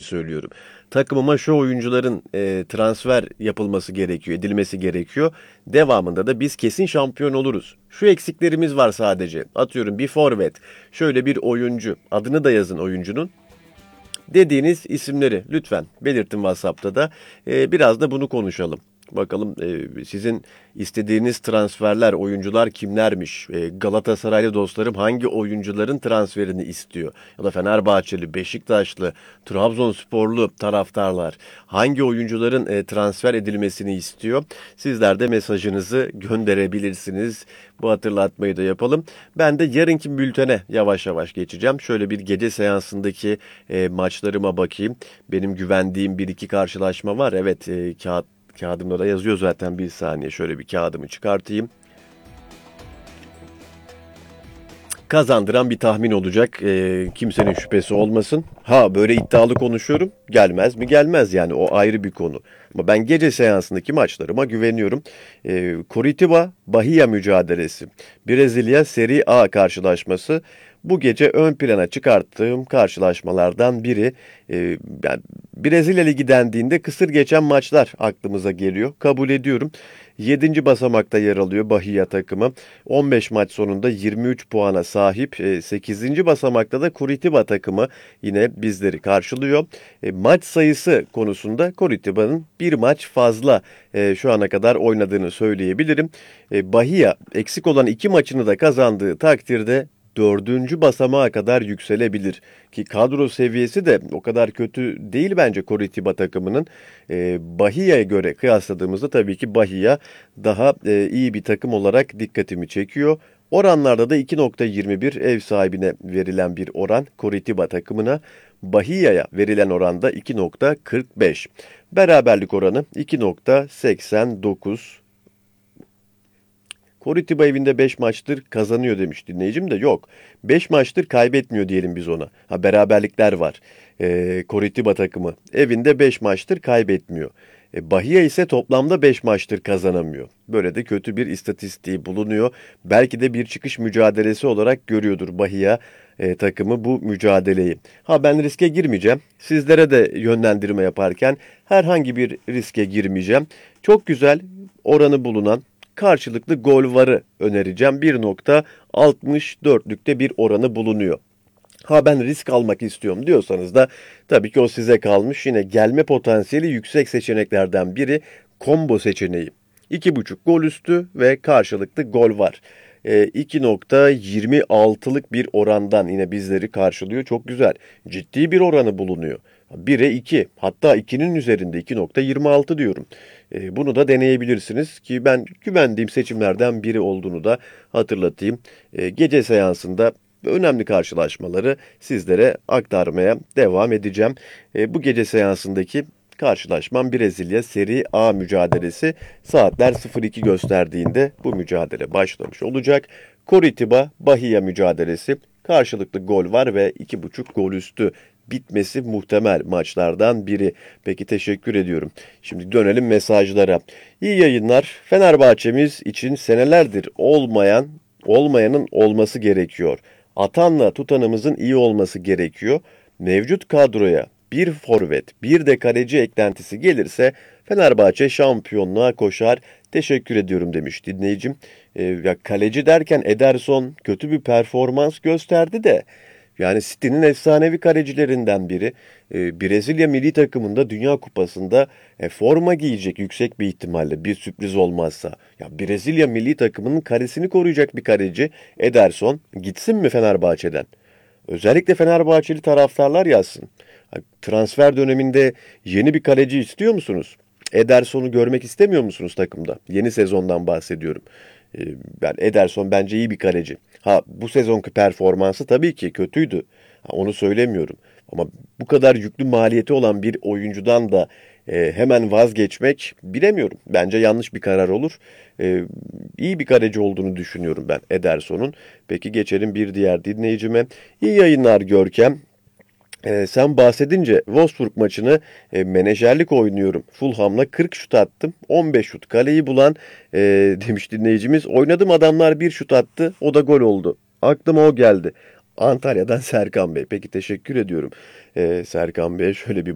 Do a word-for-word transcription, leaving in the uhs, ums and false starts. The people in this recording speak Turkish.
söylüyorum. Takımıma şu oyuncuların e, transfer yapılması gerekiyor, edilmesi gerekiyor. Devamında da biz kesin şampiyon oluruz. Şu eksiklerimiz var sadece. Atıyorum bir forvet, şöyle bir oyuncu, adını da yazın oyuncunun. Dediğiniz isimleri lütfen belirtin WhatsApp'ta da. Ee, biraz da bunu konuşalım. Bakalım e, sizin istediğiniz transferler, oyuncular kimlermiş? E, Galatasaraylı dostlarım hangi oyuncuların transferini istiyor? Ya da Fenerbahçeli, Beşiktaşlı, Trabzonsporlu taraftarlar hangi oyuncuların e, transfer edilmesini istiyor? Sizler de mesajınızı gönderebilirsiniz. Bu hatırlatmayı da yapalım. Ben de yarınki bültene yavaş yavaş geçeceğim. Şöyle bir gece seansındaki e, maçlarıma bakayım. Benim güvendiğim bir iki karşılaşma var. Evet, e, kağıt Kağıdımda da yazıyor zaten, bir saniye şöyle bir kağıdımı çıkartayım. Kazandıran bir tahmin olacak. E, kimsenin şüphesi olmasın. Ha, böyle iddialı konuşuyorum. Gelmez mi? Gelmez yani, o ayrı bir konu. Ama ben gece seansındaki maçlarıma güveniyorum. E, Coritiba Bahia mücadelesi. Brezilya Serie A karşılaşması. Bu gece ön plana çıkarttığım karşılaşmalardan biri. E, yani Brezilya Ligi dendiğinde kısır geçen maçlar aklımıza geliyor. Kabul ediyorum. Yedinci basamakta yer alıyor Bahia takımı. on beş maç sonunda yirmi üç puana sahip. sekizinci basamakta da Curitiba takımı yine bizleri karşılıyor. E, maç sayısı konusunda Curitiba'nın bir maç fazla e, şu ana kadar oynadığını söyleyebilirim. E, Bahia eksik olan iki maçını da kazandığı takdirde dördüncü basamağa kadar yükselebilir. Ki kadro seviyesi de o kadar kötü değil bence Coritiba takımının. E, Bahia'ya göre kıyasladığımızda tabii ki Bahia daha e, iyi bir takım olarak dikkatimi çekiyor. Oranlarda da iki nokta yirmi bir ev sahibine verilen bir oran Coritiba takımına. Bahia'ya verilen oranda iki nokta kırk beş. Beraberlik oranı iki nokta seksen dokuz. Coritiba evinde beş maçtır kazanıyor demiş dinleyicim de, yok. beş maçtır kaybetmiyor diyelim biz ona. Ha, beraberlikler var. Ee, Coritiba takımı evinde beş maçtır kaybetmiyor. E, Bahia ise toplamda beş maçtır kazanamıyor. Böyle de kötü bir istatistiği bulunuyor. Belki de bir çıkış mücadelesi olarak görüyordur Bahia e, takımı bu mücadeleyi. Ha, ben riske girmeyeceğim. Sizlere de yönlendirme yaparken herhangi bir riske girmeyeceğim. Çok güzel oranı bulunan karşılıklı gol varı önereceğim. bir nokta altmış dörtlükte bir oranı bulunuyor. Ha, ben risk almak istiyorum diyorsanız da tabii ki o size kalmış. Yine gelme potansiyeli yüksek seçeneklerden biri combo seçeneği. iki buçuk gol üstü ve karşılıklı gol var. E, iki nokta yirmi altılık bir orandan yine bizleri karşılıyor. Çok güzel. Ciddi bir oranı bulunuyor. bire iki, hatta ikinin üzerinde iki nokta yirmi altı diyorum. E, bunu da deneyebilirsiniz ki ben güvendiğim seçimlerden biri olduğunu da hatırlatayım. E, gece seansında önemli karşılaşmaları sizlere aktarmaya devam edeceğim. E, bu gece seansındaki karşılaşmam Brezilya Serie A mücadelesi. Saatler sıfır iki gösterdiğinde bu mücadele başlamış olacak. Coritiba Bahia mücadelesi. Karşılıklı gol var ve iki buçuk gol üstü bitmesi muhtemel maçlardan biri. Peki, teşekkür ediyorum. Şimdi dönelim mesajlara. İyi yayınlar. Fenerbahçemiz için senelerdir olmayan, olmayanın olması gerekiyor. Atanla tutanımızın iyi olması gerekiyor. Mevcut kadroya bir forvet, bir de kaleci eklentisi gelirse Fenerbahçe şampiyonluğa koşar. Teşekkür ediyorum demiş dinleyicim. Ee, ya kaleci derken Ederson kötü bir performans gösterdi de, yani City'nin efsanevi kalecilerinden biri. Ee, Brezilya milli takımında Dünya Kupası'nda e, forma giyecek yüksek bir ihtimalle, bir sürpriz olmazsa. Ya Brezilya milli takımının karesini koruyacak bir kaleci Ederson gitsin mi Fenerbahçe'den? Özellikle Fenerbahçeli taraftarlar yazsın. Transfer döneminde yeni bir kaleci istiyor musunuz? Ederson'u görmek istemiyor musunuz takımda? Yeni sezondan bahsediyorum. Ee, Ben Ederson bence iyi bir kaleci. Ha, bu sezonki performansı tabii ki kötüydü. Ha, onu söylemiyorum. Ama bu kadar yüklü maliyeti olan bir oyuncudan da e, hemen vazgeçmek, bilemiyorum. Bence yanlış bir karar olur. E, iyi bir kaleci olduğunu düşünüyorum ben Ederson'un. Peki, geçelim bir diğer dinleyicime. İyi yayınlar Görkem. Ee, sen bahsedince Wolfsburg maçını e, menajerlik oynuyorum. Fulham'la kırk şut attım. on beş şut kaleyi bulan e, demiş dinleyicimiz. Oynadım, adamlar bir şut attı. O da gol oldu. Aklıma o geldi. Antalya'dan Serkan Bey. Peki, teşekkür ediyorum. Ee, Serkan Bey'e şöyle bir